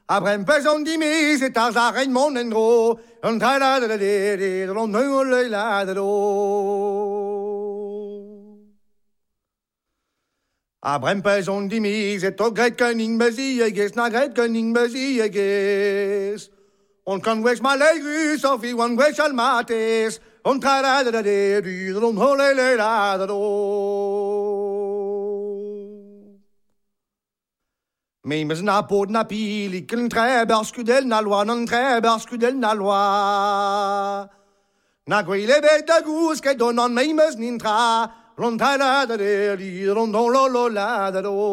Après un peu son dimis, c'est à j'arrête mon endro. On t'a la de la de l'on ne la de l'eau. Après un peu son dimis, c'est au grec cunning basi, na grec cunning basi, on can wish my leg, Sophie, one wish al matis. On t'a la de la de l'on ne la de l'eau. Men na bod na bil, ikke en træbærskudel na loi, non træbærskudel na loi. Na gwele bed da gus, ke donon memes nintra, ron ta la da de li, ron don lo lo la da do.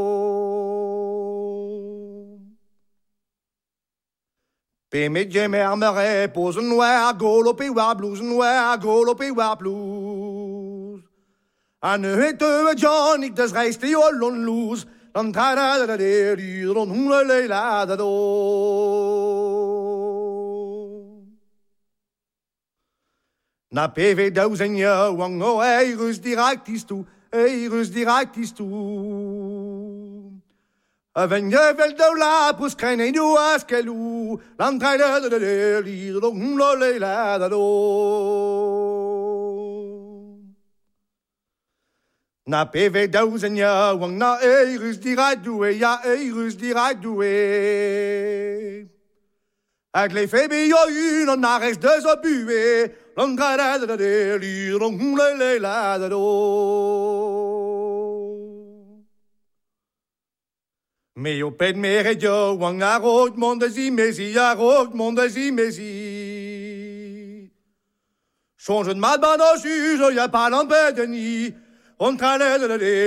Pe medje mermere, posen noir, golope war blusen noir, golope war blues. An høyte John, ik des reiste jo lon lus, dan tra da de di ron le la da do. Na PV duizend jaar wang o rus direct is toe, rus direct is toe. Wenn je vel do la pus keine du as kelu, dan tra da de di ron le la da do. Na PV duizend jaar wang na rus direct doe, ja rus direct doe. Ik leef bij jou en naar rechts dus op uw lang ga de de long le la de do. Me op het meer jo wang na rood monde zi mesi ja rood monde zi mesi. Change de mal ban au juge, y a pas l'empêche de ni. On traîne de